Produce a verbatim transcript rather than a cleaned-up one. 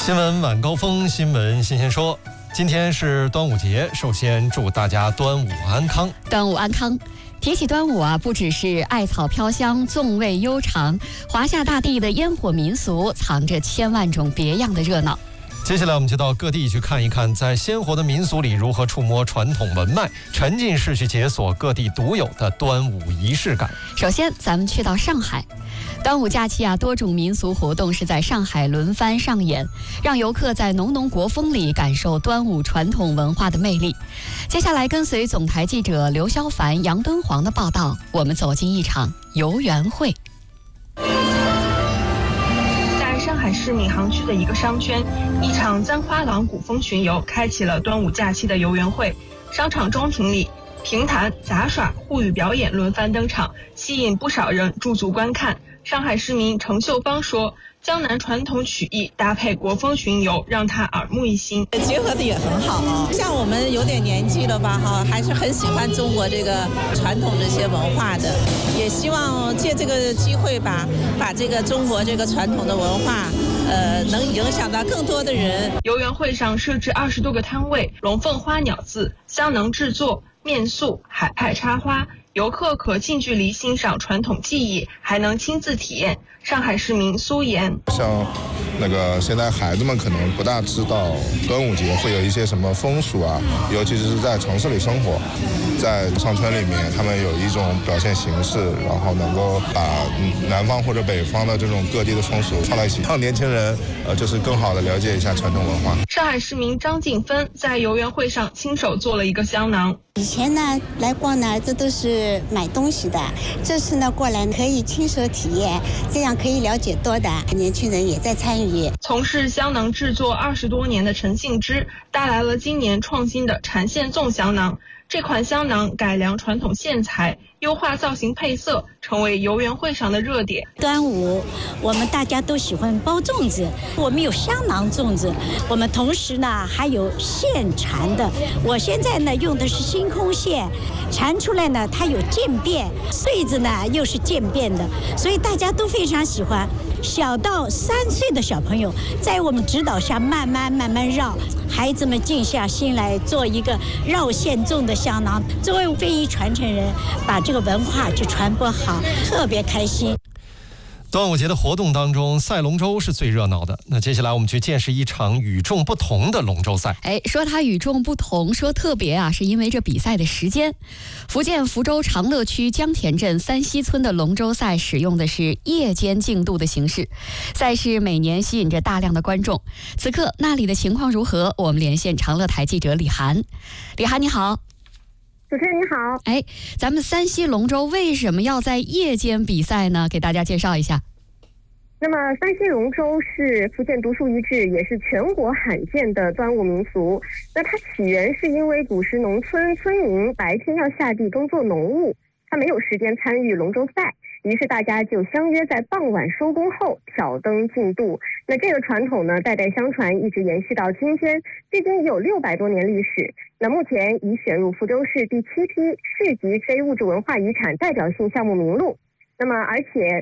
新闻晚高峰，新闻新鲜说。今天是端午节，首先祝大家端午安康。 端午安康。提起端午啊，不只是艾草飘香、粽味悠长，华夏大地的烟火民俗藏着千万种别样的热闹。 接下来我们就到各地去看一看，在鲜活的民俗里如何触摸传统文脉，沉浸式去解锁各地独有的端午仪式感。 首先咱们去到上海，端午假期啊，多种民俗活动是在上海轮番上演，让游客在浓浓国风里感受端午传统文化的魅力。接下来跟随总台记者刘潇凡、杨敦煌的报道，我们走进一场游园会。 上海市闵行区的一个商圈，一场簪花廊古风巡游开启了端午假期的游园会。商场中庭里，评弹、杂耍、沪语表演轮番登场，吸引不少人驻足观看。上海市民程秀芳说，江南传统曲艺搭配国风巡游，让他耳目一新。 结合的也很好啊，像我们有点年纪了吧哈，还是很喜欢中国这个传统这些文化的，也希望借这个机会吧，把这个中国这个传统的文化，呃，能影响到更多的人。 游园会上设置二十多个摊位，龙凤花鸟字、香囊制作、面塑、海派插花。游客可近距离欣赏传统技艺，还能亲自体验。上海市民苏岩， 像那个现在孩子们可能不大知道端午节会有一些什么风俗啊，尤其是在城市里生活，在商圈里面，他们有一种表现形式，然后能够把南方或者北方的这种各地的风俗放在一起，让年轻人呃就是更好的了解一下传统文化。 上海市民张静芬在游园会上亲手做了一个香囊。 以前呢来逛呢，这都是买东西的，这次呢过来可以亲手体验，这样可以了解多的，年轻人也在参与。 从事香囊制作二十多年的陈信之带来了今年创新的缠线粽香囊。这款香囊改良传统线材，优化造型配色，成为游园会上的热点。 端午我们大家都喜欢包粽子，我们有香囊粽子，我们同时呢还有线缠的。我现在呢用的是星空线，缠出来呢它有渐变，穗子呢又是渐变的，所以大家都非常喜欢。小到三岁的小朋友在我们指导下慢慢慢慢绕，孩子们静下心来做一个绕线粽的香囊。作为非遗传承人，把这个文化去传播好，特别开心。 端午节的活动当中，赛龙舟是最热闹的。那接下来我们去见识一场与众不同的龙舟赛。 哎，说它与众不同，说特别啊，是因为这比赛的时间。福建福州长乐区江田镇三溪村的龙舟赛使用的是夜间竞渡的形式，赛事每年吸引着大量的观众。此刻那里的情况如何？我们连线长乐台记者李涵。李涵你好。 主持人你好， 哎，咱们三溪龙舟为什么要在夜间比赛呢？给大家介绍一下。 那么三溪龙舟是福建独树一帜，也是全国罕见的端午民俗。那它起源是因为古时农村村民白天要下地耕作农务，他没有时间参与龙舟赛，于是大家就相约在傍晚收工后挑灯竞渡。那这个传统呢，代代相传，一直延续到今天，距今已有六百多年历史。那目前已选入福州市第七批市级非物质文化遗产代表性项目名录。那么，而且